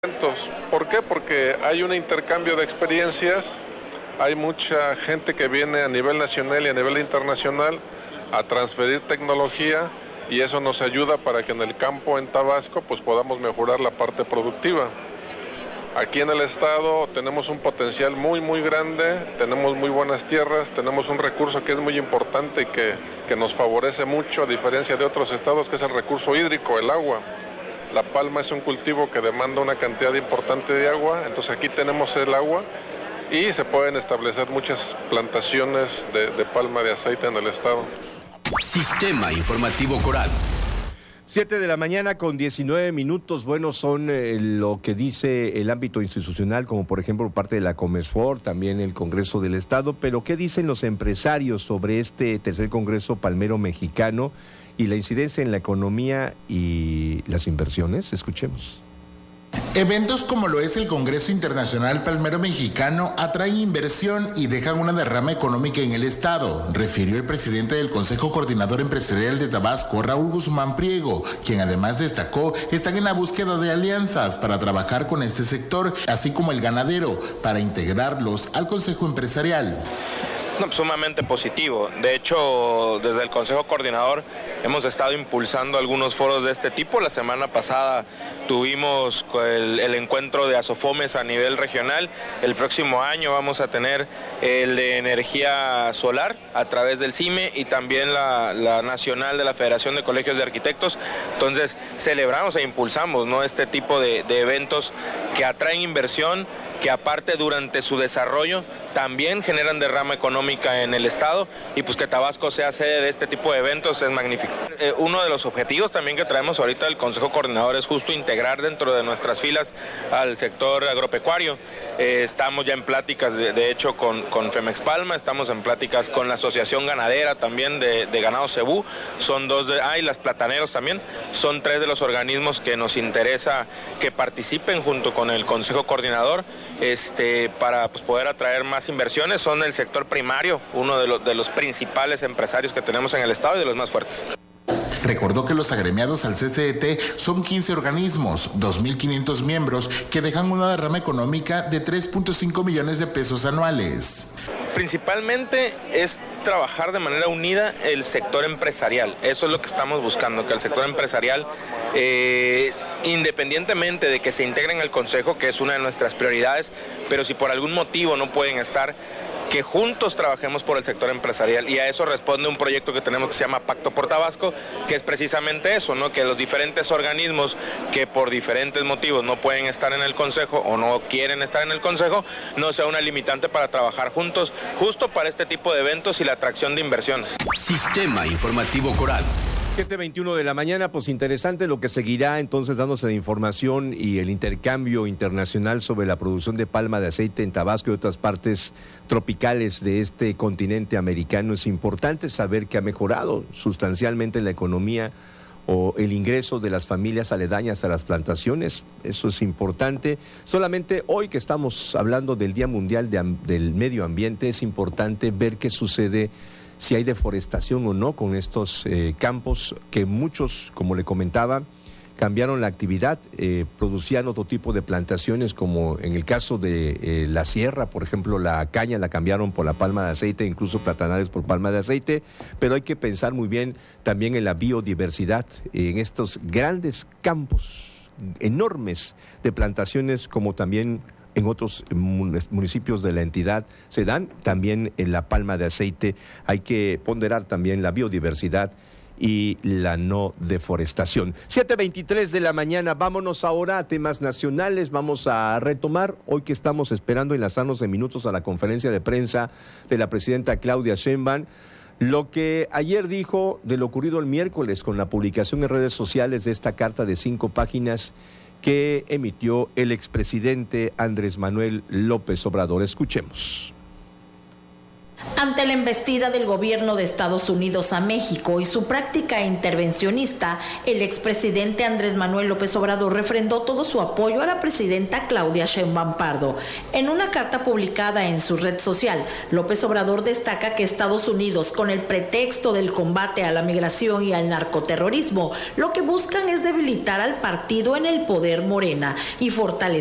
¿Por qué? Porque hay un intercambio de experiencias, hay mucha gente que viene a nivel nacional y a nivel internacional a transferir tecnología y eso nos ayuda para que en el campo en Tabasco pues podamos mejorar la parte productiva. Aquí en el estado tenemos un potencial muy grande, tenemos muy buenas tierras, tenemos un recurso que es muy importante y que nos favorece mucho a diferencia de otros estados, que es el recurso hídrico, el agua. La palma es un cultivo que demanda una cantidad importante de agua, entonces aquí tenemos el agua y se pueden establecer muchas plantaciones de palma de aceite en el estado. Sistema Informativo Coral. 7:19 a.m. Bueno, son lo que dice el ámbito institucional, como por ejemplo parte de la Comesfor, también el Congreso del Estado, pero ¿qué dicen los empresarios sobre este tercer Congreso Palmero Mexicano y la incidencia en la economía y las inversiones? Escuchemos. Eventos como lo es el Congreso Internacional Palmero Mexicano atraen inversión y dejan una derrama económica en el estado, refirió el presidente del Consejo Coordinador Empresarial de Tabasco, Raúl Guzmán Priego, quien además destacó están en la búsqueda de alianzas para trabajar con este sector, así como el ganadero, para integrarlos al Consejo Empresarial. No, sumamente positivo. De hecho, desde el Consejo Coordinador hemos estado impulsando algunos foros de este tipo. La semana pasada tuvimos el encuentro de Asofomes a nivel regional. El próximo año vamos a tener el de energía solar a través del CIME y también la nacional de la Federación de Colegios de Arquitectos. Entonces, celebramos e impulsamos, ¿no?, este tipo de eventos que atraen inversión, que aparte durante su desarrollo también generan derrama económica en el estado, y pues que Tabasco sea sede de este tipo de eventos es magnífico. Uno de los objetivos también que traemos ahorita del Consejo Coordinador es justo integrar dentro de nuestras filas al sector agropecuario. Estamos ya en pláticas de hecho con Femex Palma, estamos en pláticas con la Asociación Ganadera también de Ganado Cebú, son dos y las Plataneros también, son tres de los organismos que nos interesa que participen junto con el Consejo Coordinador para pues, poder atraer más inversiones. Son el sector primario, uno de los principales empresarios que tenemos en el estado y de los más fuertes. Recordó que los agremiados al CCET son 15 organismos, 2.500 miembros, que dejan una derrama económica de 3.5 millones de pesos anuales. Principalmente es trabajar de manera unida el sector empresarial. Eso es lo que estamos buscando, que el sector empresarial, independientemente de que se integren al Consejo, que es una de nuestras prioridades, pero si por algún motivo no pueden estar, que juntos trabajemos por el sector empresarial, y a eso responde un proyecto que tenemos que se llama Pacto por Tabasco, que es precisamente eso, ¿no?, que los diferentes organismos que por diferentes motivos no pueden estar en el Consejo o no quieren estar en el Consejo, no sea una limitante para trabajar juntos, justo para este tipo de eventos y la atracción de inversiones. Sistema Informativo Coral. 7:21 a.m, pues interesante lo que seguirá entonces dándose de información y el intercambio internacional sobre la producción de palma de aceite en Tabasco y otras partes tropicales de este continente americano. Es importante saber que ha mejorado sustancialmente la economía o el ingreso de las familias aledañas a las plantaciones. Eso es importante. Solamente hoy que estamos hablando del Día Mundial del Medio Ambiente, es importante ver qué sucede, si hay deforestación o no con estos campos que muchos, como le comentaba, cambiaron la actividad, producían otro tipo de plantaciones, como en el caso de la sierra, por ejemplo, la caña la cambiaron por la palma de aceite, incluso platanales por palma de aceite, pero hay que pensar muy bien también en la biodiversidad, en estos grandes campos enormes de plantaciones, como también en otros municipios de la entidad se dan, también en la palma de aceite. Hay que ponderar también la biodiversidad y la no deforestación. 7:23 a.m, vámonos ahora a temas nacionales. Vamos a retomar, hoy que estamos esperando enlazarnos en minutos a la conferencia de prensa de la presidenta Claudia Sheinbaum, lo que ayer dijo de lo ocurrido el miércoles con la publicación en redes sociales de esta carta de 5 páginas que emitió el expresidente Andrés Manuel López Obrador. Escuchemos. Ante la embestida del gobierno de Estados Unidos a México y su práctica intervencionista, el expresidente Andrés Manuel López Obrador refrendó todo su apoyo a la presidenta Claudia Sheinbaum Pardo. En una carta publicada en su red social, López Obrador destaca que Estados Unidos, con el pretexto del combate a la migración y al narcoterrorismo, lo que buscan es debilitar al partido en el poder Morena y fortalecer